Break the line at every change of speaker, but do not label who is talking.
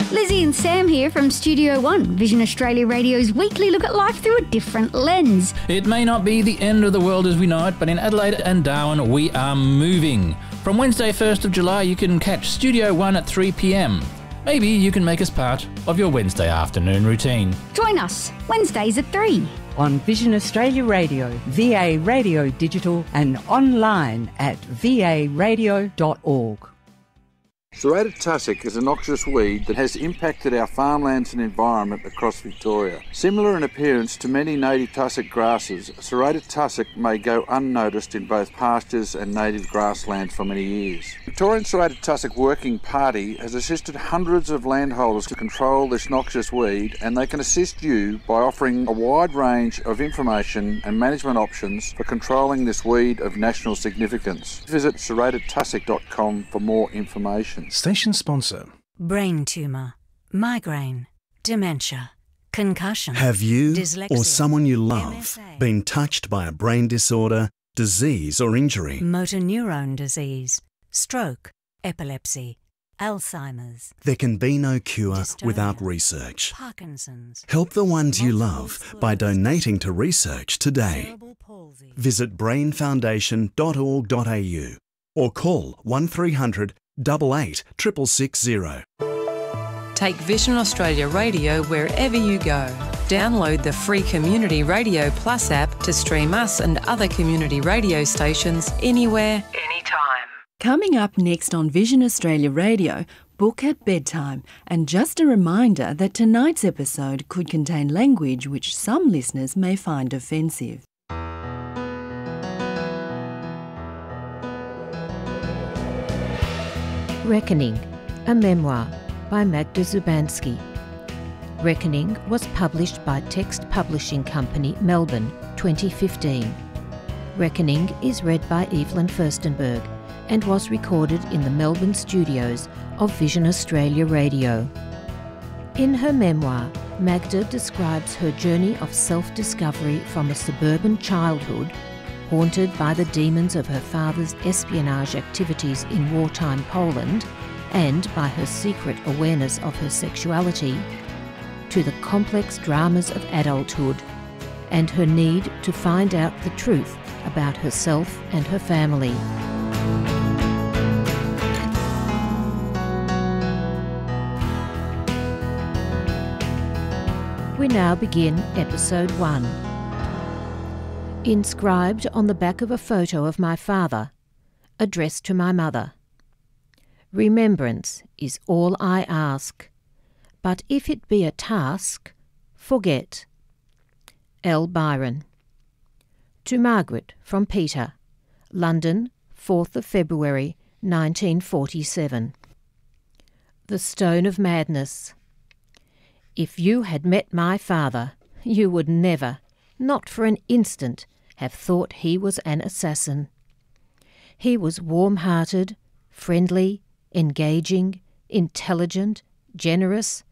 Lizzie and Sam here from Studio One, Vision Australia Radio's weekly look at life through a different lens.
It may not be the end of the world as we know it, but in Adelaide and Darwin we are moving. From Wednesday 1st of July you can catch Studio One at 3 p.m. Maybe you can make us part of your Wednesday afternoon routine.
Join us, Wednesdays at 3.
On Vision Australia Radio, VA Radio Digital and online at varadio.org.
Serrated tussock is a noxious weed that has impacted our farmlands and environment across Victoria. Similar in appearance to many native tussock grasses, serrated tussock may go unnoticed in both pastures and native grasslands for many years. Victorian Serrated Tussock Working Party has assisted hundreds of landholders to control this noxious weed, and they can assist you by offering a wide range of information and management options for controlling this weed of national significance. Visit serratedtussock.com for more information.
Station sponsor.
Brain tumour, migraine, dementia, concussion.
Have you
dyslexia,
or someone you love
MSA,
been touched by a brain disorder, disease or injury?
motor neurone disease, stroke, epilepsy, Alzheimer's.
There can be no cure
Dystonia,
without research.
Parkinson's.
Help the ones you
multiple
love by
sclerosis,
donating to research today.
cerebral palsy.
Visit brainfoundation.org.au or call 1300 88 6660.
Take Vision Australia Radio wherever you go. Download the free Community Radio Plus app to stream us and other community radio stations anywhere, anytime.
Coming up next on Vision Australia Radio, Book at Bedtime. And just a reminder that tonight's episode could contain language which some listeners may find offensive.
Reckoning, a memoir by Magda Zubanski. Reckoning was published by Text Publishing Company, Melbourne, 2015. Reckoning is read by Evelyn Furstenberg and was recorded in the Melbourne studios of Vision Australia Radio. In her memoir, Magda describes her journey of self-discovery from a suburban childhood haunted by the demons of her father's espionage activities in wartime Poland and by her secret awareness of her sexuality, to the complex dramas of adulthood and her need to find out the truth about herself and her family. We now begin episode 1. Inscribed on the back of a photo of my father, addressed to my mother. Remembrance is all I ask, but if it be a task, forget. L. Byron. To Margaret from Peter, London, 4th of February 1947. The Stone of Madness. If you had met my father, you would never, not for an instant, have thought he was an assassin. He was warm-hearted, friendly, engaging, intelligent, generous,